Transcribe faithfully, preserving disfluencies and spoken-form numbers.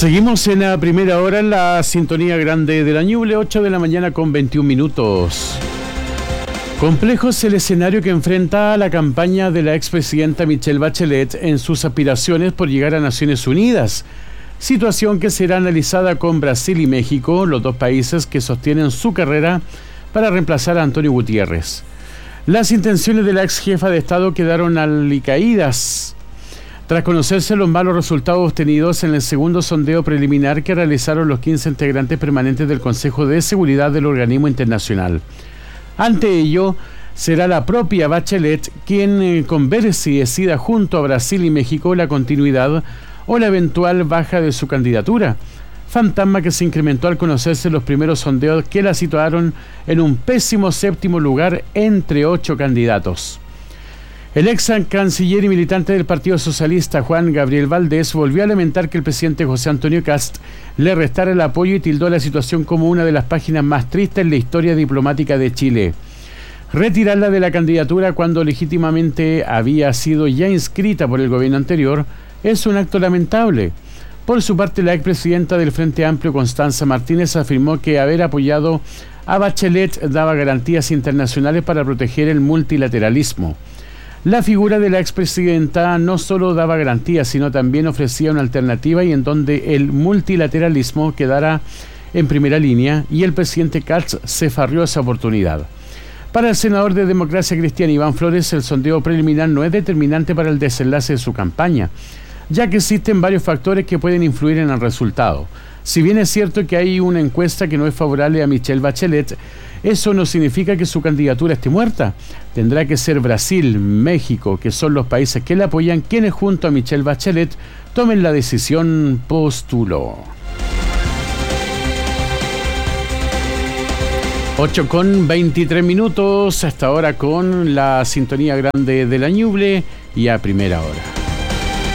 Seguimos en la primera hora en la sintonía grande de la Ñuble, ocho de la mañana con veintiún minutos. Complejo es el escenario que enfrenta la campaña de la expresidenta Michelle Bachelet en sus aspiraciones por llegar a Naciones Unidas, situación que será analizada con Brasil y México, los dos países que sostienen su carrera para reemplazar a Antonio Gutiérrez. Las intenciones de la ex jefa de Estado quedaron alicaídas tras conocerse los malos resultados obtenidos en el segundo sondeo preliminar que realizaron los quince integrantes permanentes del Consejo de Seguridad del organismo internacional. Ante ello, será la propia Bachelet quien eh, converse y decida junto a Brasil y México la continuidad o la eventual baja de su candidatura, fantasma que se incrementó al conocerse los primeros sondeos que la situaron en un pésimo séptimo lugar entre ocho candidatos. El ex canciller y militante del Partido Socialista, Juan Gabriel Valdés, volvió a lamentar que el presidente José Antonio Kast le restara el apoyo y tildó la situación como una de las páginas más tristes en la historia diplomática de Chile. Retirarla de la candidatura cuando legítimamente había sido ya inscrita por el gobierno anterior es un acto lamentable. Por su parte, la expresidenta del Frente Amplio, Constanza Martínez, afirmó que haber apoyado a Bachelet daba garantías internacionales para proteger el multilateralismo. La figura de la expresidenta no solo daba garantías, sino también ofrecía una alternativa y en donde el multilateralismo quedara en primera línea y el presidente Kast se farrió esa oportunidad. Para el senador de Democracia Cristiana Iván Flores, el sondeo preliminar no es determinante para el desenlace de su campaña, ya que existen varios factores que pueden influir en el resultado. Si bien es cierto que hay una encuesta que no es favorable a Michelle Bachelet, eso no significa que su candidatura esté muerta. Tendrá que ser Brasil, México, que son los países que la apoyan, quienes junto a Michelle Bachelet tomen la decisión postulo. ocho con veintitrés minutos, hasta ahora con la sintonía grande de la Ñuble y a primera hora.